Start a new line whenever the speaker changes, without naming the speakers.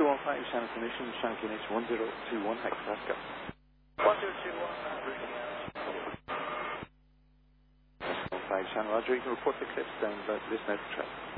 215 Shannon Commission, Shannon QNH 1021 Hector Pascal.
1021, Roger.
5 Shannon, Roger. You can report the clips down this net track.